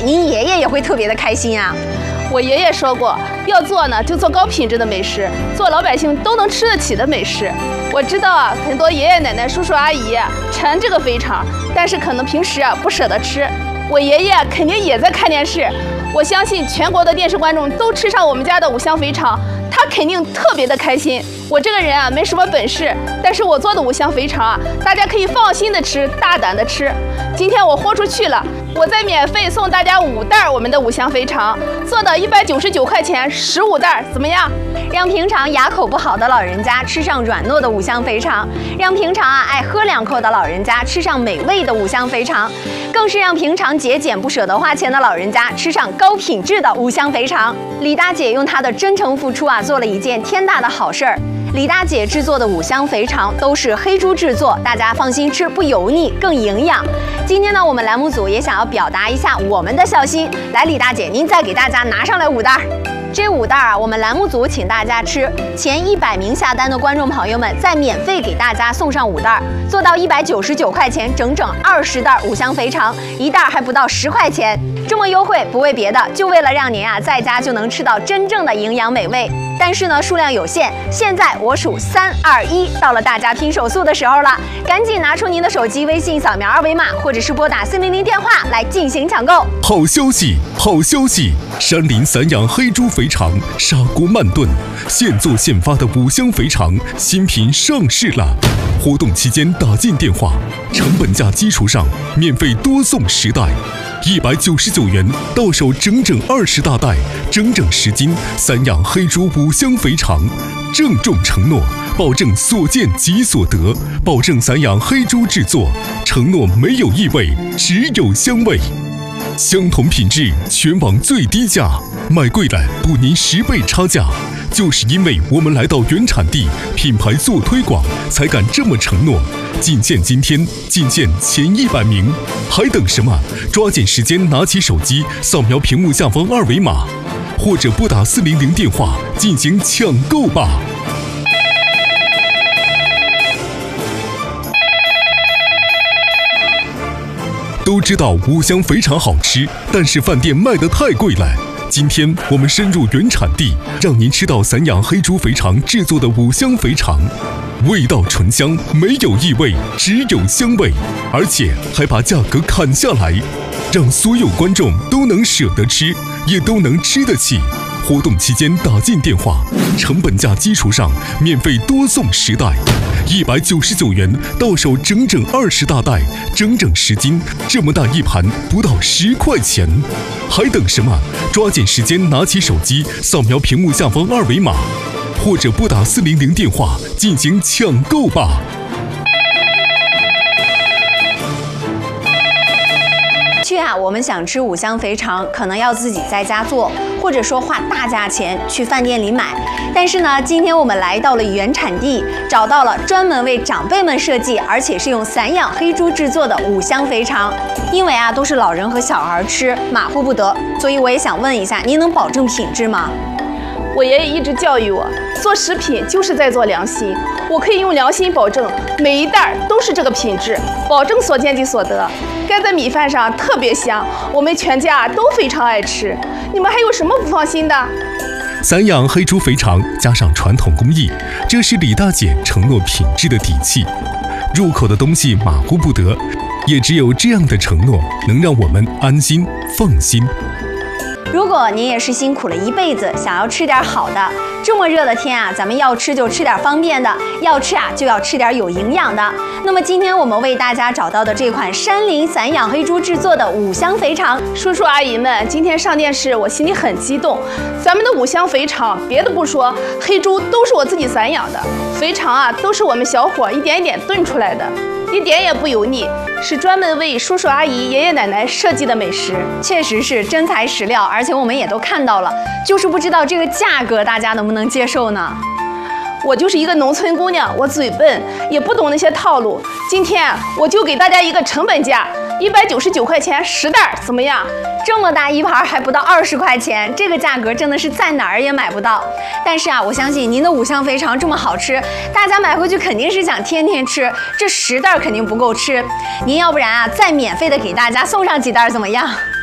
您爷爷也会特别的开心啊。 我爷爷说过，要做呢就做高品质的美食，做老百姓都能吃得起的美食。我知道啊，很多爷爷奶奶、叔叔阿姨馋这个肥肠，但是可能平时不舍得吃。我爷爷肯定也在看电视，我相信全国的电视观众都吃上我们家的五香肥肠，他肯定特别的开心。我这个人没什么本事，但是我做的五香肥肠大家可以放心的吃，大胆的吃。今天我豁出去了，我再免费送大家5袋我们的五香肥肠，做到199块钱15袋，怎么样？ 让平常牙口不好的老人家吃上软糯的五香肥肠，让平常爱喝2口的老人家吃上美味的五香肥肠，更是让平常节俭不舍得花钱的老人家吃上高品质的五香肥肠。李大姐用她的真诚付出做了一件天大的好事儿。李大姐制作的五香肥肠都是黑猪制作，大家放心吃，不油腻，更营养。今天呢，我们栏目组也想要表达一下我们的孝心。来，李大姐，您再给大家拿上来5袋。这5袋我们栏目组请大家吃，前100名下单的观众朋友们再免费给大家送上5袋，做到199块钱，整整20袋五香肥肠，1袋还不到10块钱。这么优惠不为别的，就为了让您在家就能吃到真正的营养美味。但是呢，数量有限，现在我数3、2、1，到了大家拼手速的时候了，赶紧拿出您的手机微信扫描2维码，或者是拨打400电话来进行抢购。 好消息，好消息！山林散养黑猪肥肠，砂锅慢炖，现做现发的五香肥肠新品上市了。活动期间打进电话，成本价基础上免费多送10袋。199元到手整整20大袋，整整10斤散养黑猪五香肥肠，郑重承诺，保证所见即所得，保证散养黑猪制作，承诺没有异味，只有香味。相同品质，全网最低价，卖贵了补您10倍差价。就是因为我们来到原产地，品牌做推广，才敢这么承诺。仅限今天，仅限前100名，还等什么？抓紧时间拿起手机，扫描屏幕下方2维码，或者拨打400电话进行抢购吧。都知道五香肥肠好吃，但是饭店卖得太贵了。今天我们深入原产地，让您吃到散养黑猪肥肠制作的五香肥肠，味道醇香，没有异味，只有香味，而且还把价格砍下来，让所有观众都能舍得吃，也都能吃得起。活动期间打进电话，成本价基础上免费多送10袋，199元到手整整20大袋，整整10斤，这么大一盘不到10块钱，还等什么？抓紧时间拿起手机，扫描屏幕下方2维码，或者拨打400电话进行抢购吧。 我们想吃五香肥肠，可能要自己在家做，或者说花大价钱去饭店里买。但是呢，今天我们来到了原产地，找到了专门为长辈们设计，而且是用散养黑猪制作的五香肥肠。因为都是老人和小孩吃，马虎不得，所以我也想问一下，您能保证品质吗？ 我爷爷一直教育我，做食品就是在做良心。我可以用良心保证，每一袋都是这个品质，保证所见即所得。盖在米饭上特别香，我们全家都非常爱吃。你们还有什么不放心的？ 散养黑猪肥肠加上传统工艺，这是李大姐承诺品质的底气。入口的东西马虎不得，也只有这样的承诺，能让我们安心放心。 如果您也是辛苦了一辈子，想要吃点好的，这么热的天咱们要吃就吃点方便的，要吃就要吃点有营养的。那么今天我们为大家找到的这款山林散养黑猪制作的五香肥肠， 叔叔阿姨们，今天上电视，我心里很激动。咱们的五香肥肠，别的不说，黑猪都是我自己散养的，肥肠都是我们小伙一点一点炖出来的，一点也不油腻，是专门为叔叔阿姨、爷爷奶奶设计的美食， 确实是真材实料，而且我们也都看到了，就是不知道这个价格大家能不能接受呢？ 我就是一个农村姑娘，我嘴笨，也不懂那些套路。今天我就给大家一个成本价，199块钱10袋，怎么样？ 这么大一盘还不到20块钱，这个价格真的是在哪儿也买不到。但是我相信您的五香肥肠这么好吃，大家买回去肯定是想天天吃，这10袋肯定不够吃。您要不然再免费的给大家送上几袋怎么样？